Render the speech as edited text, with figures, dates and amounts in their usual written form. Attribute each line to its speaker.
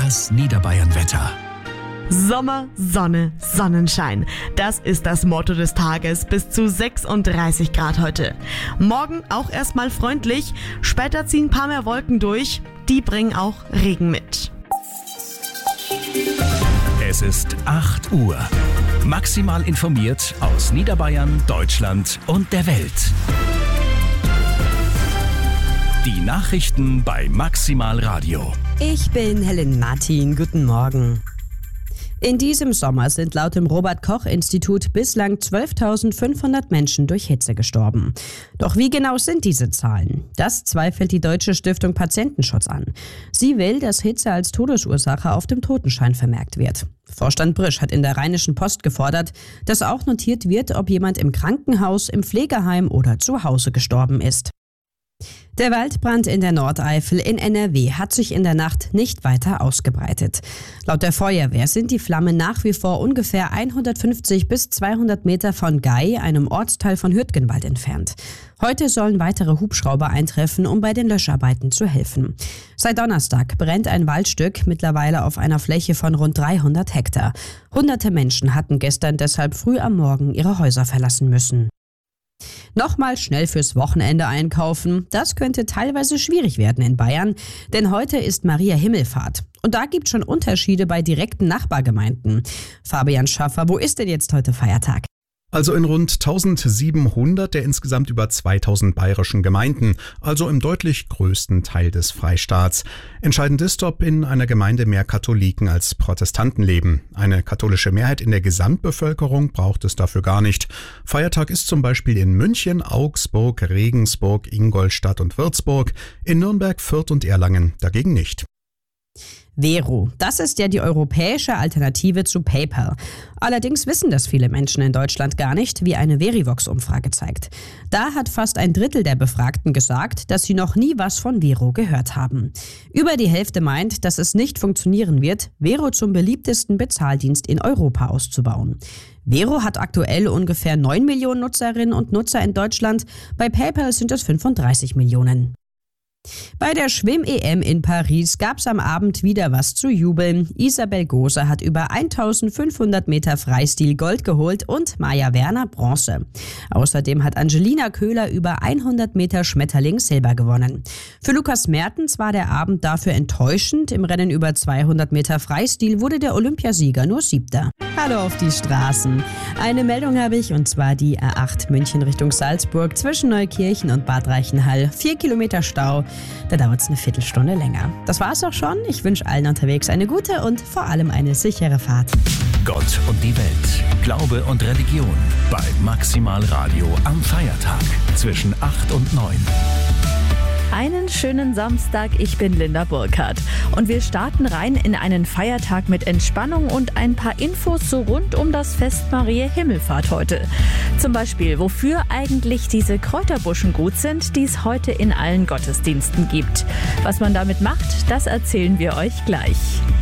Speaker 1: Das Niederbayern-Wetter.
Speaker 2: Sommer, Sonne, Sonnenschein. Das ist das Motto des Tages. Bis zu 36 Grad heute. Morgen auch erstmal freundlich. Später ziehen ein paar mehr Wolken durch. Die bringen auch Regen mit.
Speaker 1: Es ist 8 Uhr. Maximal informiert aus Niederbayern, Deutschland und der Welt. Die Nachrichten bei Maximal Radio.
Speaker 3: Ich bin Helen Martin. Guten Morgen. In diesem Sommer sind laut dem Robert-Koch-Institut bislang 12.500 Menschen durch Hitze gestorben. Doch wie genau sind diese Zahlen? Das zweifelt die Deutsche Stiftung Patientenschutz an. Sie will, dass Hitze als Todesursache auf dem Totenschein vermerkt wird. Vorstand Brisch hat in der Rheinischen Post gefordert, dass auch notiert wird, ob jemand im Krankenhaus, im Pflegeheim oder zu Hause gestorben ist. Der Waldbrand in der Nordeifel in NRW hat sich in der Nacht nicht weiter ausgebreitet. Laut der Feuerwehr sind die Flammen nach wie vor ungefähr 150 bis 200 Meter von Gei, einem Ortsteil von Hürtgenwald, entfernt. Heute sollen weitere Hubschrauber eintreffen, um bei den Löscharbeiten zu helfen. Seit Donnerstag brennt ein Waldstück, mittlerweile auf einer Fläche von rund 300 Hektar. Hunderte Menschen hatten gestern deshalb früh am Morgen ihre Häuser verlassen müssen. Nochmal schnell fürs Wochenende einkaufen, das könnte teilweise schwierig werden in Bayern, denn heute ist Maria Himmelfahrt. Und da gibt es schon Unterschiede bei direkten Nachbargemeinden. Fabian Schaffer, wo ist denn jetzt heute Feiertag?
Speaker 4: Also in rund 1700 der insgesamt über 2000 bayerischen Gemeinden, also im deutlich größten Teil des Freistaats. Entscheidend ist, ob in einer Gemeinde mehr Katholiken als Protestanten leben. Eine katholische Mehrheit in der Gesamtbevölkerung braucht es dafür gar nicht. Feiertag ist zum Beispiel in München, Augsburg, Regensburg, Ingolstadt und Würzburg, in Nürnberg, Fürth und Erlangen dagegen nicht.
Speaker 3: Vero, das ist ja die europäische Alternative zu PayPal. Allerdings wissen das viele Menschen in Deutschland gar nicht, wie eine Verivox-Umfrage zeigt. Da hat fast ein Drittel der Befragten gesagt, dass sie noch nie was von Vero gehört haben. Über die Hälfte meint, dass es nicht funktionieren wird, Vero zum beliebtesten Bezahldienst in Europa auszubauen. Vero hat aktuell ungefähr 9 Millionen Nutzerinnen und Nutzer in Deutschland, bei PayPal sind es 35 Millionen. Bei der Schwimm-EM in Paris gab es am Abend wieder was zu jubeln. Isabel Gose hat über 1500 Meter Freistil Gold geholt und Maja Werner Bronze. Außerdem hat Angelina Köhler über 100 Meter Schmetterling Silber gewonnen. Für Lukas Mertens war der Abend dafür enttäuschend. Im Rennen über 200 Meter Freistil wurde der Olympiasieger nur 7. Hallo auf die Straßen. Eine Meldung habe ich, und zwar die A8 München Richtung Salzburg zwischen Neukirchen und Bad Reichenhall. 4 Kilometer Stau. Da dauert es eine Viertelstunde länger. Das war's auch schon. Ich wünsche allen unterwegs eine gute und vor allem eine sichere Fahrt.
Speaker 1: Gott und die Welt. Glaube und Religion. Bei Maximal Radio am Feiertag zwischen 8 und 9.
Speaker 5: Einen schönen Samstag, ich bin Linda Burkhardt und wir starten rein in einen Feiertag mit Entspannung und ein paar Infos so rund um das Fest Maria Himmelfahrt heute. Zum Beispiel, wofür eigentlich diese Kräuterbuschen gut sind, die es heute in allen Gottesdiensten gibt. Was man damit macht, das erzählen wir euch gleich.